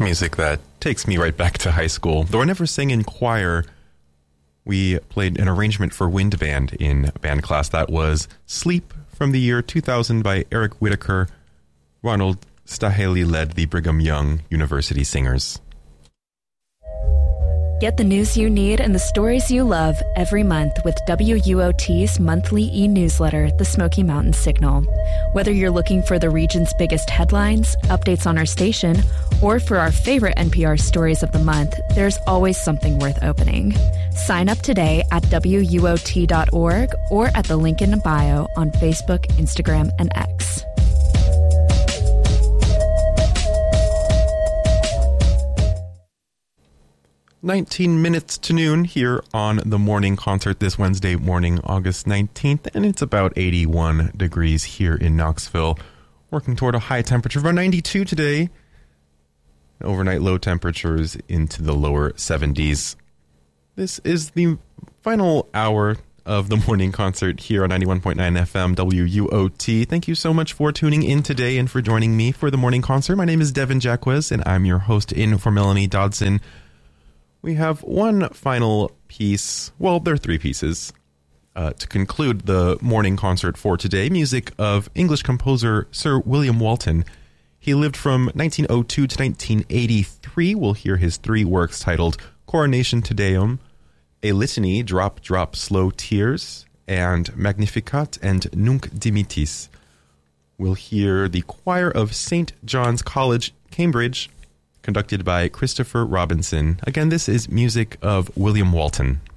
Music that takes me right back to high school. Though I never sang in choir, we played an arrangement for wind band in band class that was Sleep from the year 2000 by Eric Whitacre. Ronald Stahaley led the Brigham Young University Singers. Get the news you need and the stories you love every month with WUOT's monthly e-newsletter, The Smoky Mountain Signal. Whether you're looking for the region's biggest headlines, updates on our station, or for our favorite NPR stories of the month, there's always something worth opening. Sign up today at WUOT.org or at the link in bio on Facebook, Instagram, and X. "19 minutes to noon here on the morning concert this Wednesday morning, August 19th, and it's about 81 degrees here in Knoxville, working toward a high temperature of about 92 today. Overnight low temperatures into the lower 70s. This is the final hour of the morning concert here on 91.9 FM WUOT. Thank you so much for tuning in today and for joining me for the morning concert. My name is Devin Jacquez, and I'm your host in for Melanie Dodson. We have one final piece, well, there are three pieces, to conclude the morning concert for today. Music of English composer Sir William Walton. He lived from 1902 to 1983. We'll hear his three works titled Coronation Te Deum, A Litany, Drop, Drop, Slow Tears, and Magnificat and Nunc Dimittis. We'll hear the choir of St. John's College, Cambridge, conducted by Christopher Robinson. Again, this is music of William Walton.